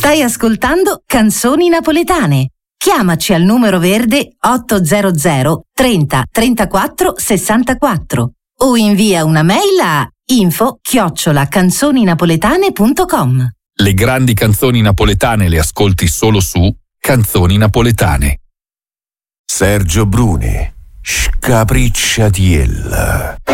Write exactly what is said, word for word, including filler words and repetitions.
Stai ascoltando Canzoni Napoletane. Chiamaci al numero verde ottocento trenta trentaquattro sessantaquattro o invia una mail a info chiocciola canzoninapoletane punto com. Le grandi canzoni napoletane le ascolti solo su Canzoni Napoletane. Sergio Bruni, Scapricciatiella.